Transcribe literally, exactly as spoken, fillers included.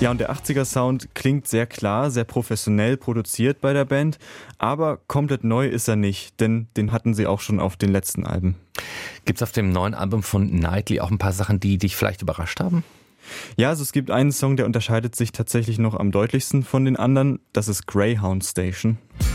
Ja, und der achtziger-Sound klingt sehr klar, sehr professionell produziert bei der Band, aber komplett neu ist er nicht, denn den hatten sie auch schon auf den letzten Alben. Gibt's auf dem neuen Album von Nightly auch ein paar Sachen, die dich vielleicht überrascht haben? Ja, also es gibt einen Song, der unterscheidet sich tatsächlich noch am deutlichsten von den anderen, das ist Greyhound Station.